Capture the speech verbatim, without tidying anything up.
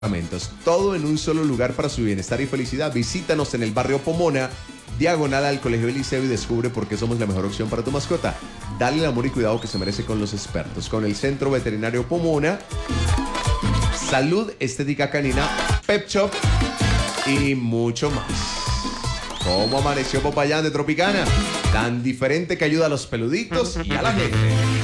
Todo en un solo lugar para su bienestar y felicidad. Visítanos en el barrio Pomona, diagonal al Colegio del Liceo, y descubre por qué somos la mejor opción para tu mascota. Dale el amor y cuidado que se merece con los expertos. Con el Centro Veterinario Pomona, Salud Estética Canina, Pet Shop y mucho más. ¿Cómo amaneció Popayán de Tropicana? Tan diferente que ayuda a los peluditos y a la gente.